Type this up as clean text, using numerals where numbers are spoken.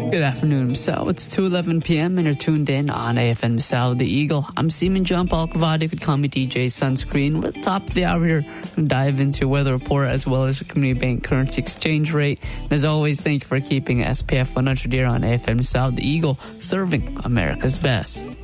Good afternoon, Sao. It's 2:11 p.m. and you're tuned in on AFM Sao The Eagle. I'm Seaman John Paul Cavada. You could call me DJ Sunscreen. We're at the top of the hour here. We'll dive into your weather report as well as the Community Bank currency exchange rate. And as always, thank you for keeping SPF 100 here on AFM Sao The Eagle, serving America's best.